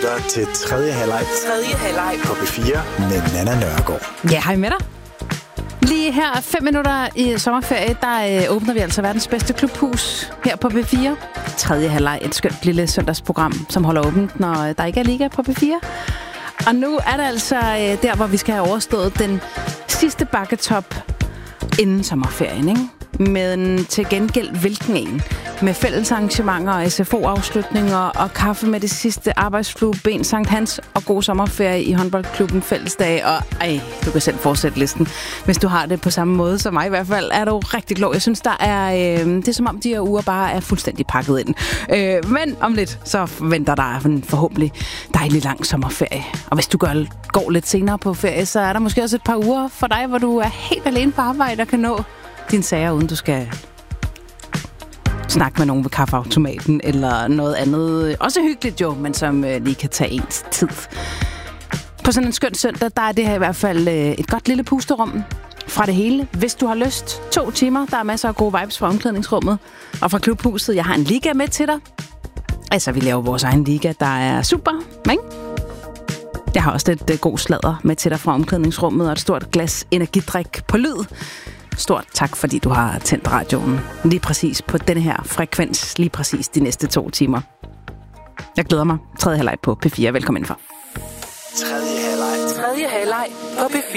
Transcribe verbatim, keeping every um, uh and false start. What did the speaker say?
lytter til tredje halvleg. Tredje halvleg på B fire med Nanna Nørgaard. Ja, hej med dig. Lige her fem minutter i sommerferie, der øh, åbner vi altså verdens bedste klubhus her på B fire. Tredje halvleg, et skønt lille søndagsprogram, som holder åbent, når der ikke er liga på B fire. Og nu er det altså øh, der, hvor vi skal have overstået den sidste bakketop inden sommerferien, ikke? Men til gengæld hvilken en? Med fælles arrangementer og S F O-afslutninger og kaffe med det sidste arbejdsflueben, Sankt Hans og god sommerferie i håndboldklubben Fællesdag. Og ej, du kan selv fortsætte listen, hvis du har det på samme måde som mig i hvert fald. Er du rigtig glad? Jeg synes, der er, øh, det er som om de her uger bare er fuldstændig pakket ind. Øh, men om lidt, så venter der en forhåbentlig dejlig lang sommerferie. Og hvis du gør, går lidt senere på ferie, så er der måske også et par uger for dig, hvor du er helt alene på arbejde og kan nå dine sager, uden du skal snakke med nogen ved kaffeautomaten eller noget andet. Også hyggeligt jo, men som øh, lige kan tage ens tid. På sådan en skøn søndag, der er det her i hvert fald øh, et godt lille pusterum fra det hele. Hvis du har lyst, to timer. Der er masser af gode vibes fra omklædningsrummet og fra klubhuset. Jeg har en liga med til dig. Altså, vi laver vores egen liga, der er super, ikke? Jeg har også lidt øh, god sladder med til dig fra omklædningsrummet og et stort glas energidrik på lyd. Stort tak, fordi du har tændt radioen lige præcis på denne her frekvens, lige præcis de næste to timer. Jeg glæder mig. Tredje halvleg på P fire. Velkommen indenfor. Tredje halvleg. Tredje halvleg på B fire.